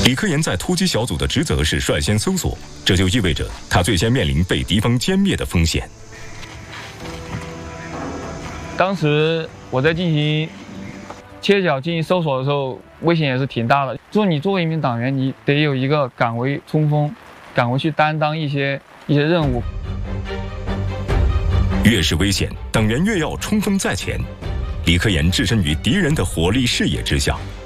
李科研在突击小组的职责是率先搜索，这就意味着他最先面临被敌方歼灭的风险。 当时我在进行切角进行搜索的时候，危险也是挺大的。就是你作为一名党员，你得有一个岗位冲锋，岗位去担当一些任务。 越是危险，党员越要冲锋在前。李科研置身于敌人的火力视野之下，